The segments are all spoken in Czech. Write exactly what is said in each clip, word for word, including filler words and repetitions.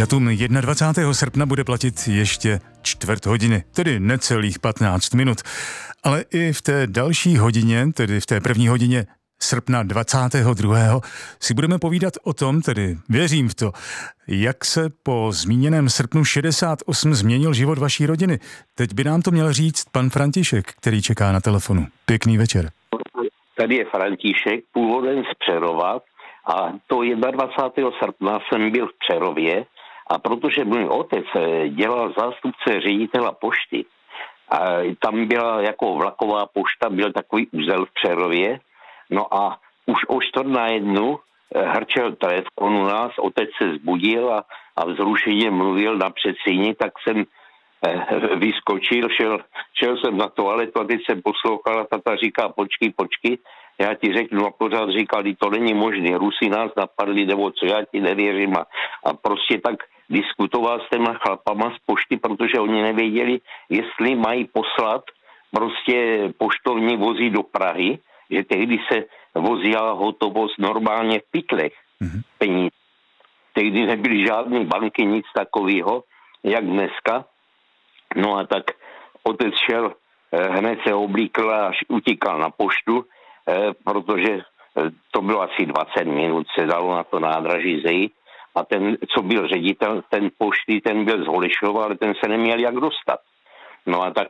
Datum dvacátého prvního srpna bude platit ještě čtvrt hodiny, tedy necelých patnáct minut. Ale i v té další hodině, tedy v té první hodině srpna dvacátého druhého si budeme povídat o tom, tedy věřím v to, jak se po zmíněném srpnu šedesát osm změnil život vaší rodiny. Teď by nám to měl říct pan František, který čeká na telefonu. Pěkný večer. Tady je František, původem z Přerova, a to dvacátého prvního srpna jsem byl v Přerově, a protože můj otec dělal zástupce ředitela pošty, a tam byla jako vlaková pošta, byl takový úzel v Přerově, no a už o čtvrt na jednu hrčel telefon u nás, otec se zbudil a, a vzrušeně mluvil na předsíni, tak jsem eh, vyskočil, šel, šel jsem na toaletu a teď jsem poslouchal a tata říká, počkej, počkej, já ti řeknu, a pořád říkal, to není možné, Rusi nás napadli, nebo co, já ti nevěřím, a, a prostě tak diskutoval s těma chlapama z pošty, protože oni nevěděli, jestli mají poslat prostě poštovní vozy do Prahy, že tehdy se vozila hotovost normálně v pytlech mm-hmm. peníze. Tehdy nebyly žádné banky, nic takového, jak dneska. No a tak otec šel, hned se oblíkl a utíkal na poštu, protože to bylo asi dvacet minut, se dalo na to nádraží zejít. A ten, co byl ředitel, ten pošty, ten byl z Holešova, ale ten se neměl jak dostat. No a tak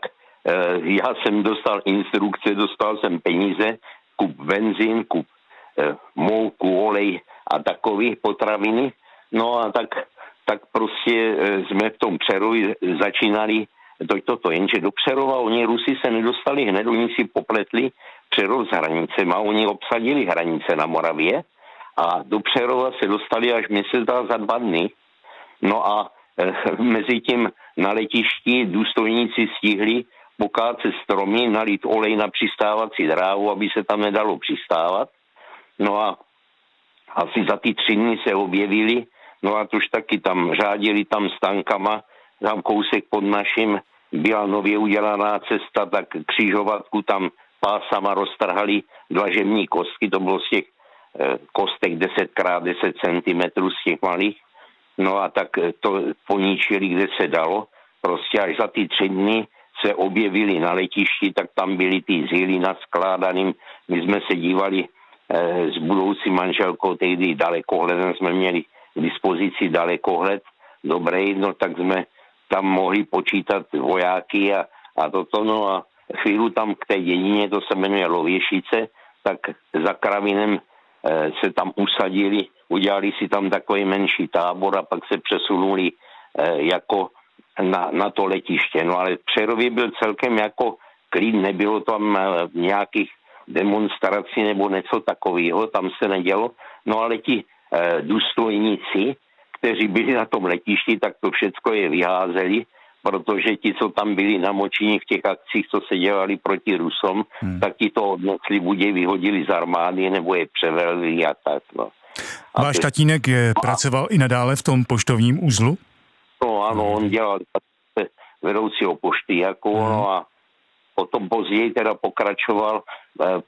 já jsem dostal instrukce, dostal jsem peníze, kup benzín, kup eh, mouku, olej a takové potraviny. No a tak, tak prostě eh, jsme v tom Přerově začínali to, toto, jenže do Přerova oni Rusi se nedostali hned, oni si popletli Přerov s hranicema, oni obsadili hranice na Moravě a do Přerova se dostali až měsíc za dva dny. No a eh, mezi tím na letišti důstojníci stihli pokácet stromy, nalít olej na přistávací dráhu, aby se tam nedalo přistávat. No a asi za ty tři dny se objevili, no a tož taky tam řádili tam s tankama, tam kousek pod naším byla nově udělaná cesta, tak křižovatku tam pásama roztrhali dlažební kostky, to bylo z těch eh, kostek deset krát deset centimetrů z těch malých. No a tak to poničili, kde se dalo. Prostě až za ty tři dny se objevili na letišti, tak tam byly ty zíly naskládaným. My jsme se dívali eh, s budoucí manželkou, tehdy dalekohledem jsme měli k dispozici dalekohled, dobrý, no tak jsme tam mohli počítat vojáky a, a toto, no a chvíli tam k té dědině, to se jmenuje Lověšice, tak za Kravinem eh, se tam usadili, udělali si tam takový menší tábor a pak se přesunuli eh, jako Na, na to letiště. No ale v Přerově byl celkem jako klid, nebylo tam nějakých demonstrací nebo něco takového, tam se nedělo. No ale ti eh, důstojníci, kteří byli na tom letišti, tak to všecko je vyházeli, protože ti, co tam byli namočení v těch akcích, co se dělali proti Rusom, hmm. tak ti to odnesli, buď je vyhodili z armády, nebo je převelili a tak. No. A Váš to... tatínek je, pracoval i nadále v tom poštovním uzlu? No ano, on dělal vedoucího pošty jako, no a potom později teda pokračoval